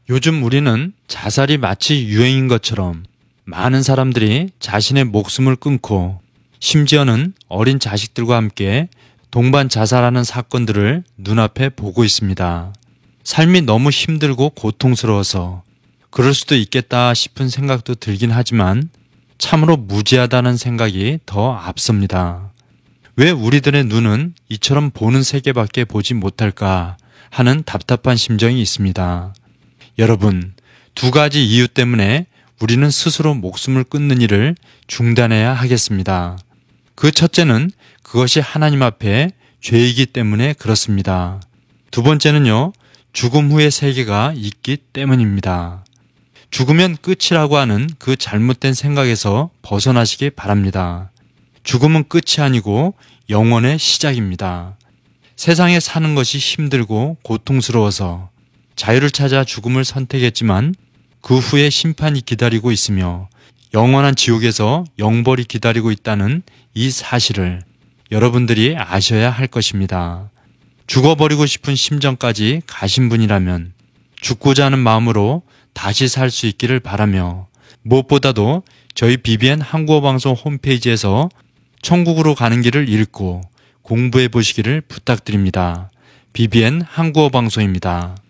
요즘 우리는 자살이 마치 유행인 것처럼 많은 사람들이 자신의 목숨을 끊고 심지어는 어린 자식들과 함께 동반 자살하는 사건들을 눈앞에 보고 있습니다. 삶이 너무 힘들고 고통스러워서 그럴 수도 있겠다 싶은 생각도 들긴 하지만 참으로 무지하다는 생각이 더 앞섭니다. 왜 우리들의 눈은 이처럼 보는 세계밖에 보지 못할까 하는 답답한 심정이 있습니다. 여러분, 두 가지 이유 때문에 우리는 스스로 목숨을 끊는 일을 중단해야 하겠습니다. 그 첫째는 그것이 하나님 앞에 죄이기 때문에 그렇습니다. 두 번째는요, 죽음 후의 세계가 있기 때문입니다. 죽으면 끝이라고 하는 그 잘못된 생각에서 벗어나시기 바랍니다. 죽음은 끝이 아니고 영원의 시작입니다. 세상에 사는 것이 힘들고 고통스러워서 자유를 찾아 죽음을 선택했지만 그 후에 심판이 기다리고 있으며 영원한 지옥에서 영벌이 기다리고 있다는 이 사실을 여러분들이 아셔야 할 것입니다. 죽어버리고 싶은 심정까지 가신 분이라면 죽고자 하는 마음으로 다시 살 수 있기를 바라며 무엇보다도 저희 BBN 한국어방송 홈페이지에서 천국으로 가는 길을 읽고 공부해 보시기를 부탁드립니다. BBN 한국어방송입니다.